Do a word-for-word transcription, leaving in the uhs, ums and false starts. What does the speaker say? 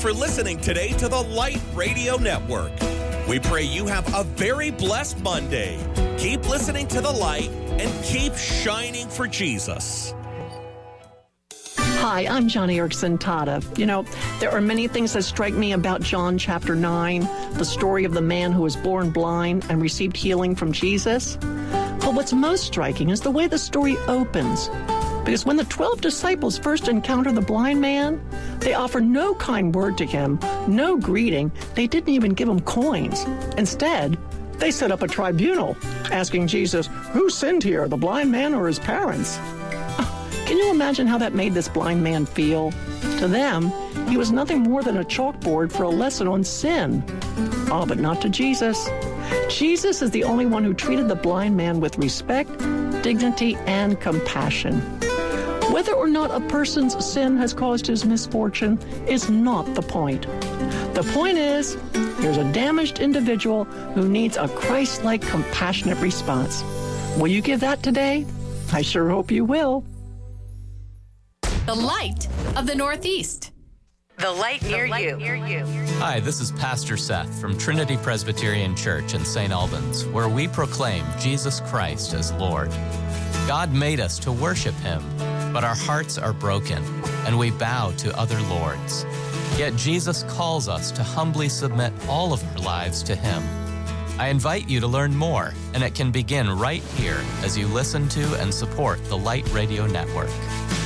for listening today to the Light Radio Network. We pray you have a very blessed Monday. Keep listening to the Light and keep shining for Jesus. Hi, I'm Johnny Erickson Tata. You know, there are many things that strike me about John chapter nine, the story of the man who was born blind and received healing from Jesus. But what's most striking is the way the story opens. Because when the twelve disciples first encounter the blind man, they offer no kind word to him, no greeting. They didn't even give him coins. Instead, they set up a tribunal, asking Jesus, who sinned here, the blind man or his parents? Can you imagine how that made this blind man feel? To them, he was nothing more than a chalkboard for a lesson on sin. Oh, but not to Jesus. Jesus is the only one who treated the blind man with respect, dignity, and compassion. Whether or not a person's sin has caused his misfortune is not the point. The point is, here's a damaged individual who needs a Christ-like, compassionate response. Will you give that today? I sure hope you will. The Light of the Northeast. The light near, the light you. near you. Hi, this is Pastor Seth from Trinity Presbyterian Church in Saint Albans, where we proclaim Jesus Christ as Lord. God made us to worship Him, but our hearts are broken, and we bow to other lords. Yet Jesus calls us to humbly submit all of our lives to Him. I invite you to learn more, and it can begin right here as you listen to and support the Light Radio Network.